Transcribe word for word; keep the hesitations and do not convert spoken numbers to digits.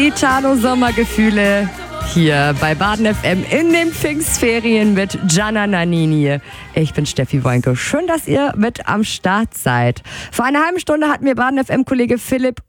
Italo Sommergefühle hier bei Baden F M in den Pfingstferien mit Gianna Nannini. Ich bin Steffi Woinke. Schön, dass ihr mit am Start seid. Vor einer halben Stunde hat mir Baden F M-Kollege Philipp